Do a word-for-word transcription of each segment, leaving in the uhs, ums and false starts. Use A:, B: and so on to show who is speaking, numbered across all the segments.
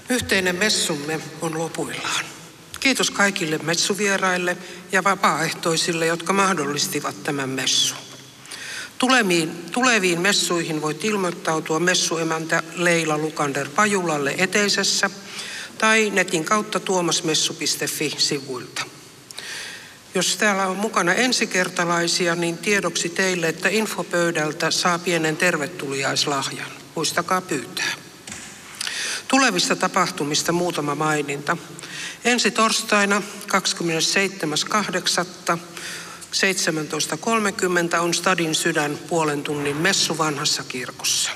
A: Yhteinen messumme on lopuillaan. Kiitos kaikille messuvieraille ja vapaaehtoisille, jotka mahdollistivat tämän messun. Tuleviin, tuleviin messuihin voit ilmoittautua messuemäntä Leila Lukander-Pajulalle Eteisessä tai netin kautta tuomasmessu piste fi-sivuilta. Jos täällä on mukana ensikertalaisia, niin tiedoksi teille, että infopöydältä saa pienen tervetuliaislahjan. Muistakaa pyytää. Tulevista tapahtumista muutama maininta. Ensi torstaina kahdeskymmenesseitsemäs kahdeksatta seitsemäntoista kolmekymmentä on Stadin sydän puolen tunnin messu vanhassa kirkossa.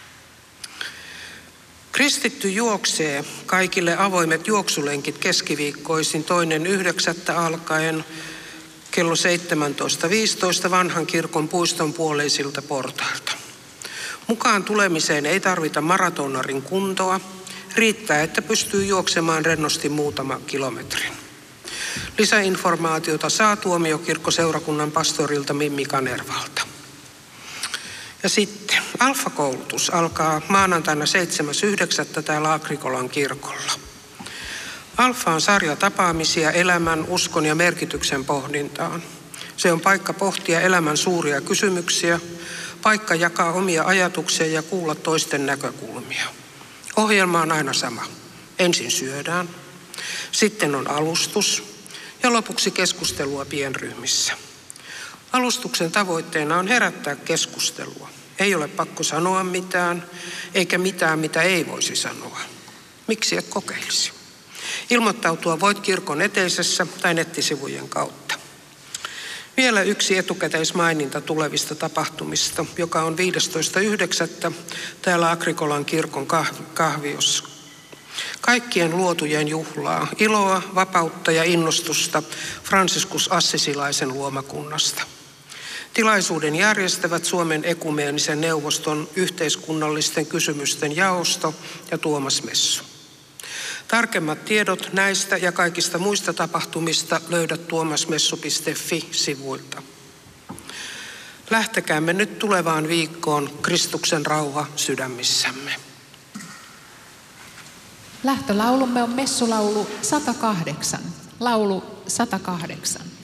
A: Kristitty juoksee kaikille avoimet juoksulenkit keskiviikkoisin toinen yhdeksättä alkaen kello seitsemäntoista viisitoista vanhan kirkon puiston puoleisilta portailta. Mukaan tulemiseen ei tarvita maratonarin kuntoa. Riittää, että pystyy juoksemaan rennosti muutama kilometrin. Lisäinformaatiota saa Tuomiokirkkoseurakunnan pastorilta Mimmi Kanervalta. Ja sitten Alfa-koulutus alkaa maanantaina seitsemäs yhdeksättä täällä Agrikolan kirkolla. Alfa on sarja tapaamisia elämän, uskon ja merkityksen pohdintaan. Se on paikka pohtia elämän suuria kysymyksiä, paikka jakaa omia ajatuksia ja kuulla toisten näkökulmia. Ohjelma on aina sama. Ensin syödään, sitten on alustus ja lopuksi keskustelua pienryhmissä. Alustuksen tavoitteena on herättää keskustelua. Ei ole pakko sanoa mitään, eikä mitään, mitä ei voisi sanoa. Miksi et kokeilisi? Ilmoittautua voit kirkon eteisessä tai nettisivujen kautta. Vielä yksi etukäteismaininta tulevista tapahtumista, joka on viidestoista yhdeksättä täällä Agrikolan kirkon kahviossa. Kaikkien luotujen juhlaa, iloa, vapautta ja innostusta Franciscus Assisilaisen luomakunnasta. Tilaisuuden järjestävät Suomen ekumeenisen neuvoston yhteiskunnallisten kysymysten jaosto ja Tuomas Messu. Tarkemmat tiedot näistä ja kaikista muista tapahtumista löydät tuomasmessu piste fi-sivuilta. Lähtekäämme nyt tulevaan viikkoon Kristuksen rauha sydämissämme.
B: Lähtölaulumme on messulaulu sata kahdeksan. Laulu sata kahdeksan.